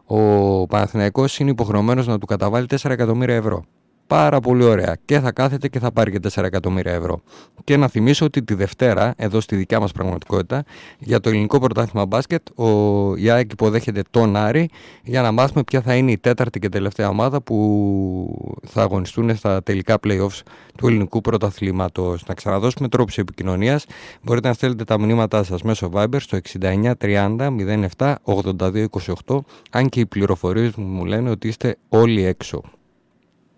ο Παναθηναϊκός είναι υποχρεωμένος να του καταβάλει 4 εκατομμύρια ευρώ. Πάρα πολύ ωραία. Και θα κάθεται και θα πάρει και 4 εκατομμύρια ευρώ. Και να θυμίσω ότι τη Δευτέρα, εδώ στη δικιά μας πραγματικότητα, για το ελληνικό πρωτάθλημα μπάσκετ, η ΑΕΚ υποδέχεται τον Άρη για να μάθουμε ποια θα είναι η τέταρτη και τελευταία ομάδα που θα αγωνιστούν στα τελικά play-offs του ελληνικού πρωταθλήματος. Να ξαναδώσουμε τρόπους επικοινωνίας. Μπορείτε να στέλνετε τα μηνύματά σας μέσω Viber στο 69 30 07 82 28, αν και οι πληροφορίες μου λένε ότι είστε όλοι έξω.